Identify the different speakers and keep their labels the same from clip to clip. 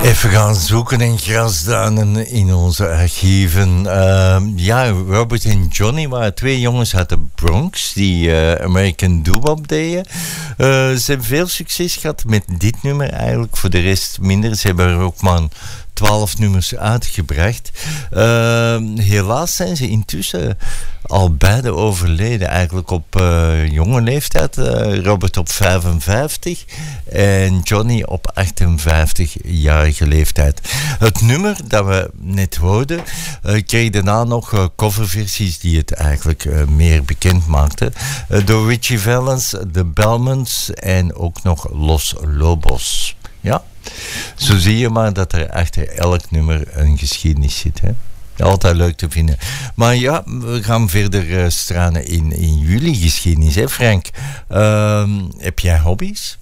Speaker 1: Even gaan zoeken en grasduinen in onze archieven. Robert en Johnny waren twee jongens uit de Bronx die American Doo-Wop deden. Ze hebben veel succes gehad met dit nummer eigenlijk. Voor de rest minder. Ze hebben er ook maar 12 nummers uitgebracht. Helaas zijn ze intussen al beide overleden. Eigenlijk op jonge leeftijd. Robert op 55 en Johnny op 58-jarige leeftijd. Het nummer dat we net hoorden kreeg daarna nog coverversies die het eigenlijk meer bekend maakten. Door Richie Valens, de Belmonts en ook nog Los Lobos. Ja, zo zie je maar dat er achter elk nummer een geschiedenis zit. Hè? Altijd leuk te vinden. Maar ja, we gaan verder stralen in jullie geschiedenis. Hè Frank? Heb jij hobby's?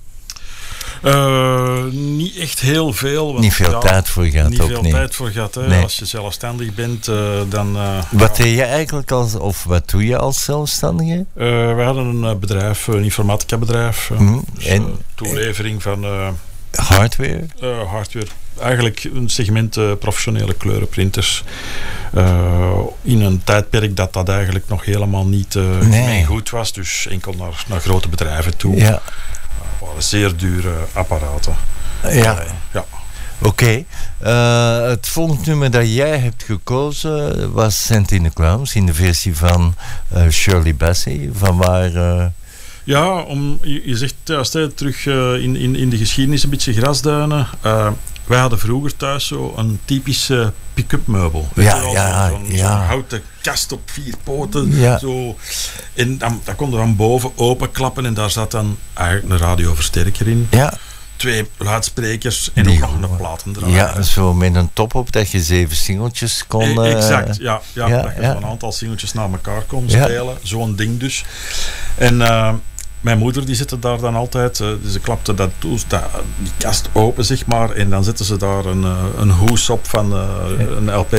Speaker 2: Niet echt heel veel. Want,
Speaker 1: niet veel tijd voor gehad.
Speaker 2: Niet veel tijd voor gehad. Hè. Nee. Als je zelfstandig bent, dan...
Speaker 1: wat deed je eigenlijk of wat doe je als zelfstandige?
Speaker 2: We hadden een bedrijf, een informatica bedrijf. Dus, en toelevering van...
Speaker 1: hardware?
Speaker 2: Hardware. Eigenlijk een segment professionele kleurenprinters. In een tijdperk dat eigenlijk nog helemaal niet goed was. Dus enkel naar grote bedrijven toe. Ja. Waren zeer dure apparaten.
Speaker 1: Ja. Oké. Het volgende nummer dat jij hebt gekozen was Sent in the Clowns in de versie van Shirley Bassey. Van waar...
Speaker 2: Ja, je zegt juist terug in de geschiedenis een beetje grasduinen. Wij hadden vroeger thuis zo een typische pick-up meubel. Zo'n houten kast op 4 poten. Ja. Zo. En dat kon er dan boven openklappen en daar zat dan eigenlijk een radioversterker in.
Speaker 1: Ja.
Speaker 2: 2 luidsprekers en ook nog een platendraaier.
Speaker 1: Ja, zo met een top op dat je 7 singeltjes kon...
Speaker 2: exact, ja. Dat je zo'n aantal singeltjes naar elkaar kon spelen. Zo'n ding dus. En... mijn moeder die zette daar dan altijd, ze klapte die kast open zeg maar en dan zetten ze daar een hoes op van een LP